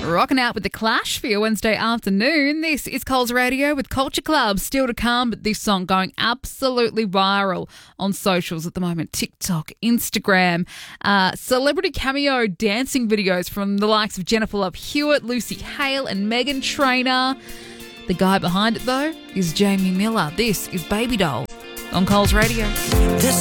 Rocking out with The Clash for your Wednesday afternoon. This is Coles Radio with Culture Club. Still to come, but this song going absolutely viral on socials at the moment. TikTok, Instagram, celebrity cameo dancing videos from the likes of Jennifer Love Hewitt, Lucy Hale and Meghan Trainor. The guy behind it, though, is Jamie Miller. This is Baby Doll on Coles Radio.